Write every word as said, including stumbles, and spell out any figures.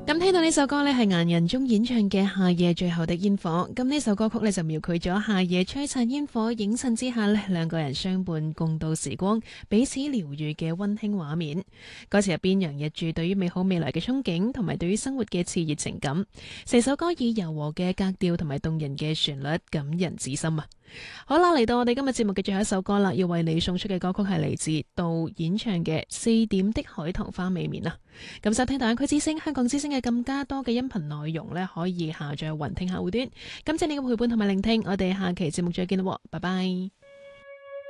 咁聽到呢首歌呢，係顏人中演唱嘅《夏夜最後的煙火》。咁呢首歌曲呢，就描繪咗夏夜璀璨煙火映襯之下呢，兩個人相伴共度時光，彼此療愈嘅溫馨畫面。歌詞入邊洋溢住對於美好未來嘅憧憬，同埋對於生活嘅熾熱情感。成首歌以柔和嘅格調同埋動人嘅旋律感人至深啊！好啦，嚟到我哋今日節目嘅最後一首歌啦，要為你送出嘅歌曲係嚟自杜演唱嘅《四點的海棠花未眠》啊！咁收聽大灣區之聲、香港之聲嘅更加多嘅音頻內容呢，可以下載雲聽客戶端。感謝你嘅陪伴同埋聆聽，我哋下期節目再見啦，拜拜。